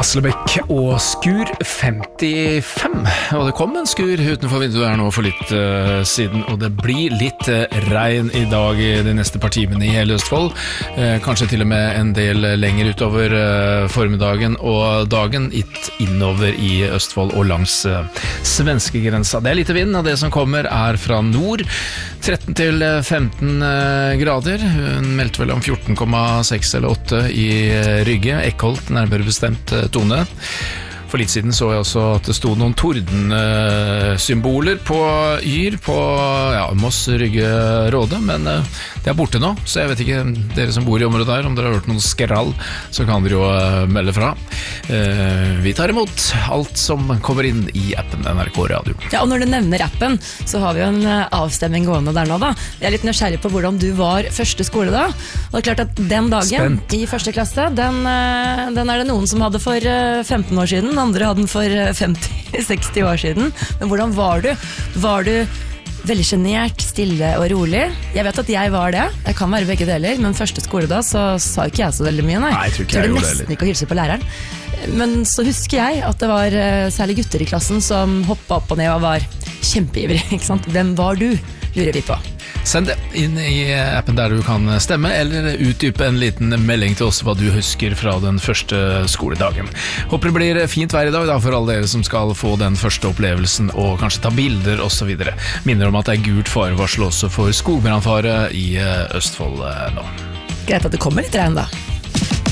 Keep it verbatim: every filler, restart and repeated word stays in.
Aslebekk og Skur femtifem, og det kom en skur utenfor vinduet her nå for litt uh, siden, og det blir litt uh, regn i dag i de neste partimene i hele Østfold, uh, kanskje til og med en del lenger utover uh, formiddagen og dagen it innover i Østfold og langs uh, svenskegrensa. Det er lite vind, og det som kommer er fra nord, tretten til femten uh, grader. Hun meldte vel om fjorten komma seks eller åtte i uh, Rygge, Eckholt nærmere bestemt uh, tone. For litt siden så jeg også at det stod noen tordensymboler på Yr på ja, Moss, Rygge, Råde, men uh, det er borte nå, så jeg vet ikke, dere som bor i området der, om dere har hørt noen skrall, så kan dere jo uh, melde fra. Uh, vi tar imot alt som kommer inn i appen N R K Radio. Ja, og når du nevner appen, så har vi jo en uh, avstemming gående der nå da. Jeg er litt nysgjerrig på hvordan du var første skole da, og det er klart at den dagen Spent. i første klasse, den, uh, den er det noen som hadde for uh, femten år siden, andre hadde den for femti til seksti år siden. Men hvordan var du? Var du veldig genert, stille og rolig? Jeg vet at jeg var det. Jeg kan være begge deler, men første skole da, så sa ikke jeg så veldig mye, nei. Nei, jeg tror ikke jeg Tørde gjorde det nesten ikke å hilse på læreren. Men så husker jeg at det var uh, særlig gutter i klassen som hoppet opp og ned og var kjempeivrig, ikke sant? Hvem var du? Lurer vi på. Send det inn i appen der du kan stemme, eller utdype en liten melding til oss hva du husker fra den første skoledagen. Håper det blir fint vær i dag da, for alle dere som skal få den første opplevelsen og kanskje ta bilder og så videre. Minner om at det er gult farevarsel også for skogbrannfare i Østfold nå. Greit at det kommer litt regn da.